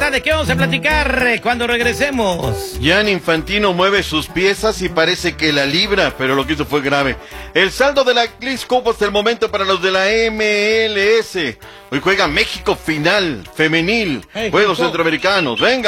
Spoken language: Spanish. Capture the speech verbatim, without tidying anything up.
pasa? ¿De qué vamos a platicar eh, cuando regresemos? Gianni Infantino mueve sus piezas y parece que la libra, pero lo que hizo fue grave. El saldo de la Leagues Cup hasta el momento para los de la M L S. Hoy juega México final, femenil, Hey, Juegos México. Centroamericanos. Venga.